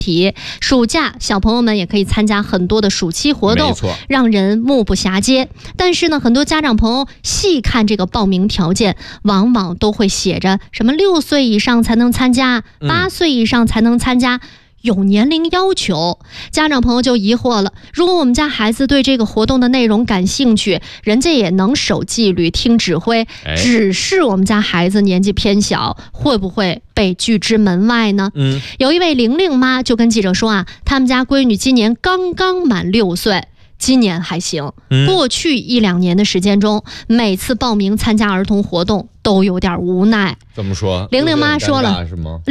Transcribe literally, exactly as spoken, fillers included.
题，暑假小朋友们也可以参加很多的暑期活动，让人目不暇接。但是呢，很多家长朋友细看这个报名条件，往往都会写着什么六岁以上才能参加，八岁以上才能参加。嗯，有年龄要求，家长朋友就疑惑了，如果我们家孩子对这个活动的内容感兴趣，人家也能守纪律听指挥，只是我们家孩子年纪偏小，会不会被拒之门外呢？嗯，有一位玲玲妈就跟记者说啊，他们家闺女今年刚刚满六岁，今年还行，过去一两年的时间中，每次报名参加儿童活动都有点无奈。 怎么说？ 玲玲妈说了，